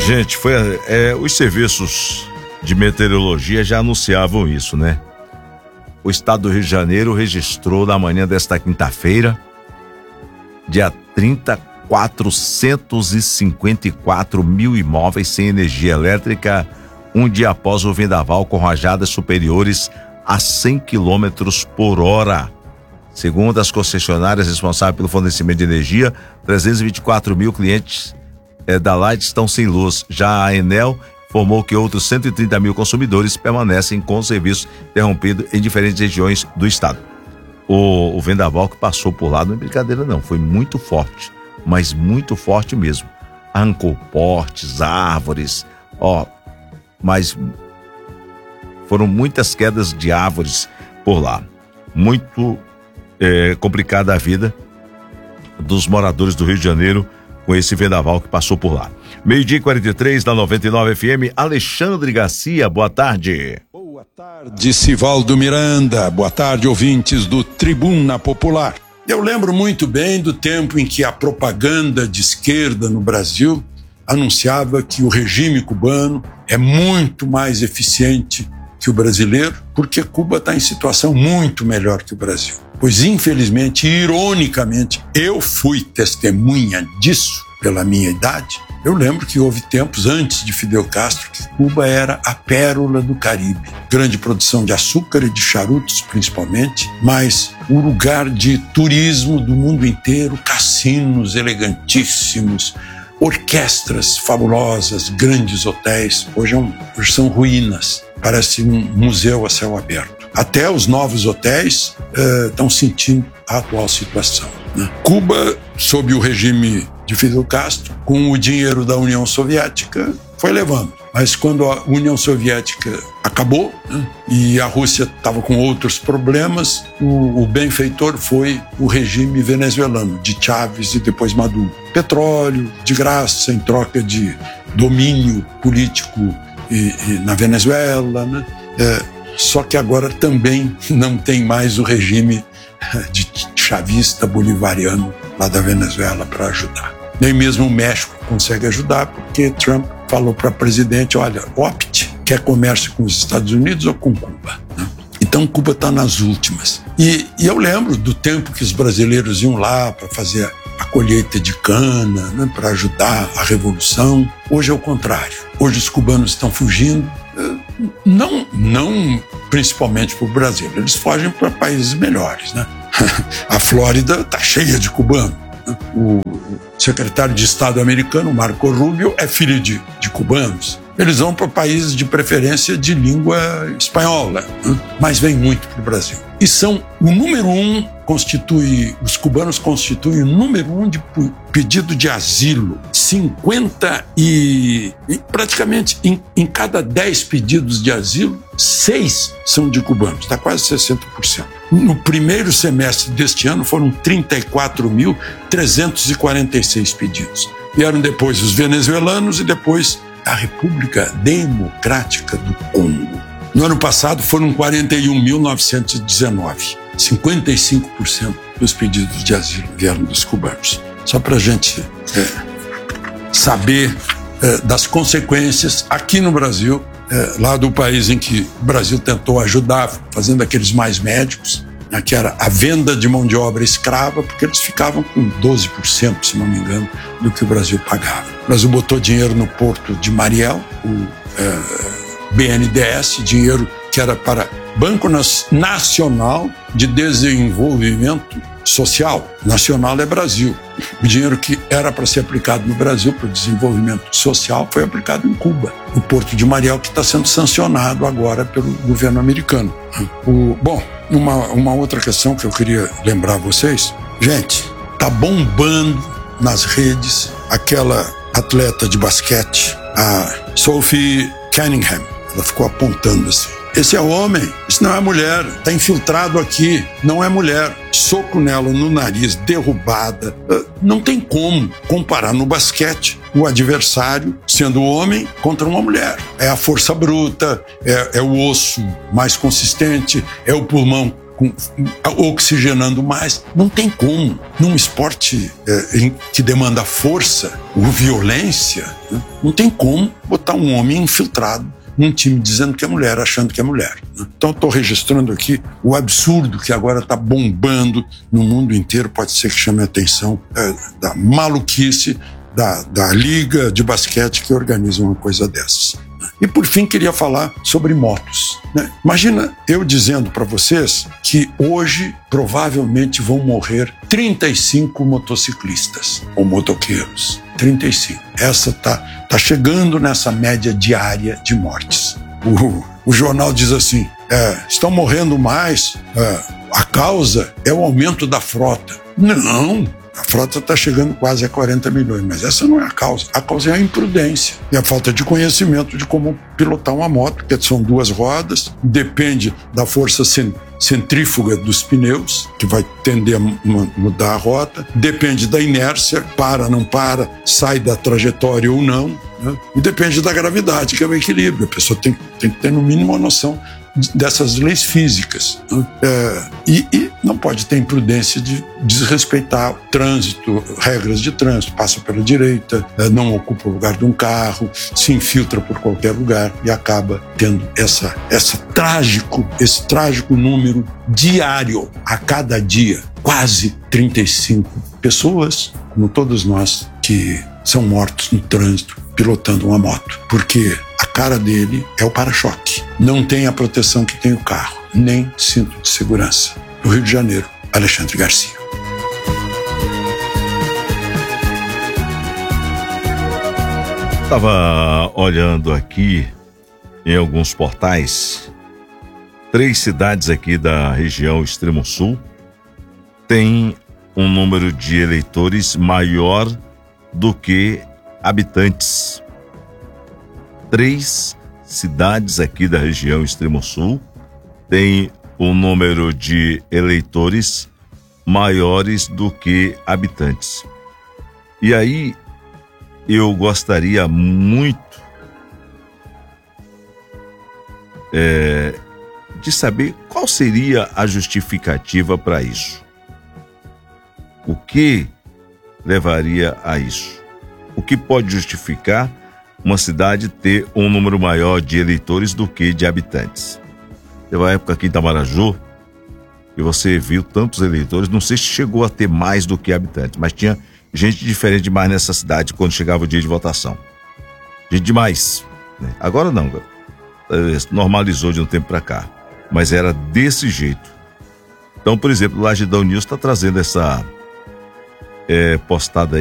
Gente, os serviços de meteorologia já anunciavam isso, né? O estado do Rio de Janeiro registrou na manhã desta quinta-feira, dia 30, 454 mil imóveis sem energia elétrica, um dia após o vendaval com rajadas superiores a 100 km por hora. Segundo as concessionárias responsáveis pelo fornecimento de energia, 324 mil clientes da Light estão sem luz. Já a Enel informou que outros 130 mil consumidores permanecem com o serviço interrompido em diferentes regiões do estado. O vendaval que passou por lá não é brincadeira não, foi muito forte, mas muito forte mesmo. Arrancou postes, árvores, mas foram muitas quedas de árvores por lá. Muito complicada a vida dos moradores do Rio de Janeiro com esse vendaval que passou por lá. 12:43 na 99 FM. Alexandre Garcia, boa tarde. Boa tarde, Sivaldo Miranda. Boa tarde, ouvintes do Tribuna Popular. Eu lembro muito bem do tempo em que a propaganda de esquerda no Brasil anunciava que o regime cubano é muito mais eficiente que o brasileiro, porque Cuba está em situação muito melhor que o Brasil. Pois, infelizmente, ironicamente, eu fui testemunha disso pela minha idade. Eu lembro que houve tempos antes de Fidel Castro que Cuba era a pérola do Caribe. Grande produção de açúcar e de charutos, principalmente, mas o lugar de turismo do mundo inteiro, cassinos elegantíssimos, orquestras fabulosas, grandes hotéis. Hoje são ruínas, parece um museu a céu aberto. Até os novos hotéis estão sentindo a atual situação, né? Cuba, sob o regime de Fidel Castro, com o dinheiro da União Soviética, foi levando. Mas quando a União Soviética acabou, né, e a Rússia estava com outros problemas, o benfeitor foi o regime venezuelano, de Chávez e depois Maduro. Petróleo de graça em troca de domínio político na Venezuela, né? Só que agora também não tem mais o regime de chavista bolivariano lá da Venezuela para ajudar. Nem mesmo o México consegue ajudar, porque Trump falou para o presidente, olha, opte, quer comércio com os Estados Unidos ou com Cuba, né? Então Cuba está nas últimas. E eu lembro do tempo que os brasileiros iam lá para fazer a colheita de cana, né, para ajudar a revolução. Hoje é o contrário. Hoje os cubanos estão fugindo, não principalmente para o Brasil, eles fogem para países melhores, né? A Flórida está cheia de cubanos. O secretário de Estado americano, Marco Rubio, é filho de cubanos. Eles vão para países de preferência de língua espanhola, né? Mas vem muito para o Brasil. E são o número um, os cubanos constituem o número um de pedido de asilo. Praticamente em cada 10 pedidos de asilo, 6 são de cubanos, está quase 60%. No primeiro semestre deste ano foram 34.346 pedidos. Vieram depois os venezuelanos e depois a República Democrática do Congo. No ano passado foram 41.919. 55% dos pedidos de asilo vieram dos cubanos. Só para a gente saber das consequências aqui no Brasil, lá do país em que o Brasil tentou ajudar, fazendo aqueles mais médicos, né, que era a venda de mão de obra escrava, porque eles ficavam com 12%, se não me engano, do que o Brasil pagava. O Brasil botou dinheiro no Porto de Mariel, o BNDES, dinheiro que era para Banco Nacional de Desenvolvimento Social. Nacional é Brasil. O dinheiro que era para ser aplicado no Brasil para o desenvolvimento social foi aplicado em Cuba, no Porto de Mariel, que está sendo sancionado agora pelo governo americano. Uma outra questão que eu queria lembrar a vocês, gente, tá bombando nas redes aquela atleta de basquete, a Sophie Cunningham. Ela ficou apontando assim. Esse é homem, isso não é mulher, tá infiltrado aqui, não é mulher. Soco nela no nariz, derrubada. Não tem como comparar no basquete o adversário sendo homem contra uma mulher. É a força bruta, é o osso mais consistente, é o pulmão oxigenando mais. Não tem como. Num esporte que demanda força ou violência, né? Não tem como botar um homem infiltrado num time dizendo que é mulher, achando que é mulher. Né? Então, estou registrando aqui o absurdo que agora está bombando no mundo inteiro. Pode ser que chame a atenção da maluquice da liga de basquete que organiza uma coisa dessas. E, por fim, queria falar sobre motos. Né? Imagina eu dizendo para vocês que hoje provavelmente vão morrer 35 motociclistas ou motoqueiros. 35. Essa tá chegando nessa média diária de mortes. O jornal diz assim, estão morrendo mais, a causa é o aumento da frota. Não! A frota está chegando quase a 40 milhões, mas essa não é a causa. A causa é a imprudência e a falta de conhecimento de como pilotar uma moto, que são duas rodas, depende da força centrífuga dos pneus, que vai tender a mudar a rota, depende da inércia, não para, sai da trajetória ou não, né? E depende da gravidade, que é o equilíbrio. A pessoa tem que ter, no mínimo, uma noção dessas leis físicas. E não pode ter imprudência de desrespeitar trânsito, regras de trânsito, passa pela direita, não ocupa o lugar de um carro, se infiltra por qualquer lugar e acaba tendo esse trágico número diário, a cada dia, quase 35 pessoas, como todos nós, que são mortos no trânsito pilotando uma moto, porque a cara dele é o para-choque. Não tem a proteção que tem o carro, nem cinto de segurança. No Rio de Janeiro, Alexandre Garcia. Estava olhando aqui em alguns portais, 3 cidades aqui da região extremo sul têm um número de eleitores maior do que habitantes. 3 cidades aqui da região extremo sul têm um número de eleitores maiores do que habitantes. E aí eu gostaria muito de saber qual seria a justificativa para isso. O que levaria a isso? O que pode justificar uma cidade ter um número maior de eleitores do que de habitantes? Teve uma época aqui em Itamaraju que você viu tantos eleitores, não sei se chegou a ter mais do que habitantes, mas tinha gente diferente demais nessa cidade quando chegava o dia de votação. Gente demais, né? Agora não, normalizou de um tempo para cá, mas era desse jeito. Então, por exemplo, o Lagedão News está trazendo essa postada aí